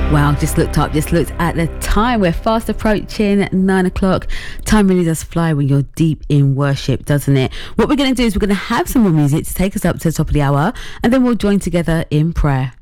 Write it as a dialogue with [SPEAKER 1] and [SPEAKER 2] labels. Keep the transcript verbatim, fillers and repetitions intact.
[SPEAKER 1] Wow, just looked up, just looked at the time. We're fast approaching nine o'clock. Time really does fly when you're deep in worship, doesn't it? What we're going to do is we're going to have some more music to take us up to the top of the hour, and then we'll join together in prayer.